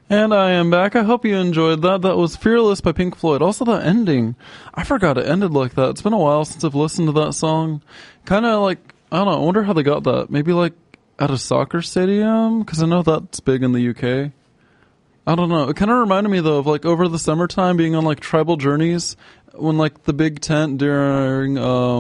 And I am back. I hope you enjoyed that. That was Fearless by Pink Floyd. Also, the ending. I forgot it ended like that. It's been a while since I've listened to that song. Kind of like, I don't know, I wonder how they got that. Maybe like at a soccer stadium? Because I know that's big in the UK. I don't know. It kind of reminded me, though, of like over the summertime being on like tribal journeys when like the big tent during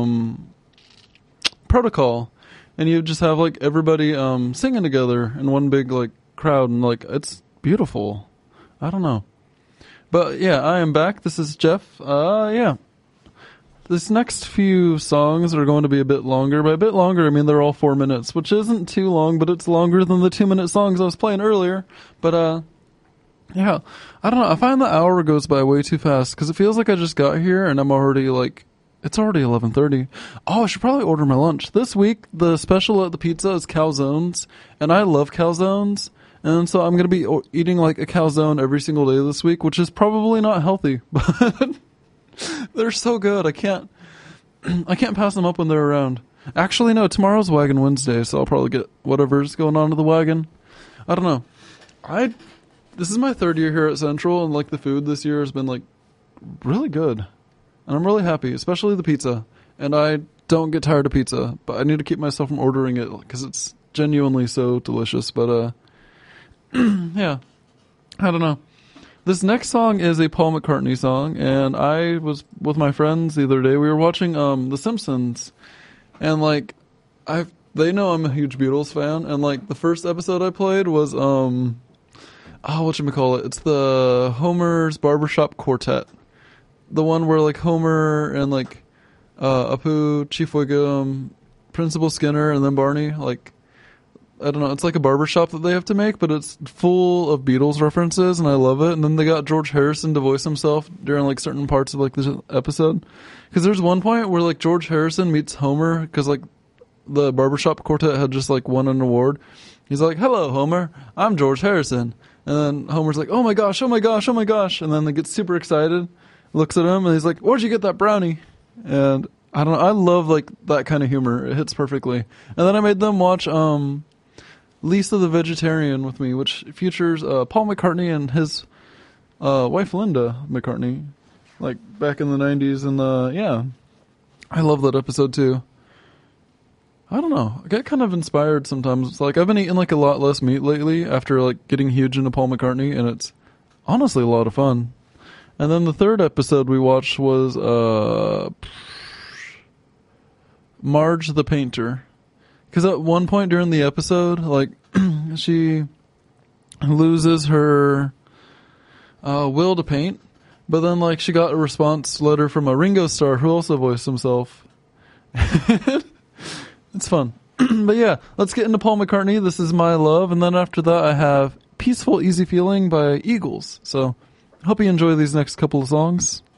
Protocol. And you just have like everybody singing together in one big like crowd. And like, it's beautiful. I don't know. But yeah, I am back. This is Jeff. Yeah. This next few songs are going to be a bit longer. By a bit longer, I mean they're all 4 minutes, which isn't too long, but it's longer than the 2-minute songs I was playing earlier. But, yeah. I don't know. I find the hour goes by way too fast because it feels like I just got here and I'm already like, it's already 11:30. Oh, I should probably order my lunch. This week, the special at the pizza is calzones, and I love calzones. And so I'm going to be eating like a calzone every single day this week, which is probably not healthy, but they're so good. I can't pass them up when they're around. Actually, no, tomorrow's Wagon Wednesday, so I'll probably get whatever's going on to the wagon. I don't know. This is my third year here at Central, and like the food this year has been like really good. And I'm really happy, especially the pizza. And I don't get tired of pizza, but I need to keep myself from ordering it because it's genuinely so delicious. But, yeah, I don't know. This next song is a Paul McCartney song, and I was with my friends the other day. We were watching The Simpsons, and like they know I'm a huge Beatles fan, and like the first episode I played was whatchamacallit? It's the Homer's Barbershop Quartet. The one where like Homer and like Apu, Chief Wiggum, Principal Skinner, and then Barney, like I don't know, it's like a barbershop that they have to make, but it's full of Beatles references, and I love it. And then they got George Harrison to voice himself during like certain parts of like this episode. Because there's one point where like George Harrison meets Homer, because like the Barbershop Quartet had just like won an award. He's like, "Hello, Homer, I'm George Harrison." And then Homer's like, "Oh my gosh, oh my gosh, oh my gosh." And then they get super excited, looks at him, and he's like, "Where'd you get that brownie?" And I don't know, I love like that kind of humor. It hits perfectly. And then I made them watch Lisa the Vegetarian with me, which features Paul McCartney and his wife Linda McCartney, like back in the 90s. And yeah, I love that episode too. I don't know, I get kind of inspired sometimes. It's like I've been eating like a lot less meat lately after like getting huge into Paul McCartney, and it's honestly a lot of fun. And then the third episode we watched was Marge the Painter. Because at one point during the episode, like, she loses her will to paint, but then, like, she got a response letter from a Ringo Starr who also voiced himself. It's fun. But yeah, let's get into Paul McCartney. This is My Love, and then after that I have Peaceful Easy Feeling by Eagles. So, hope you enjoy these next couple of songs.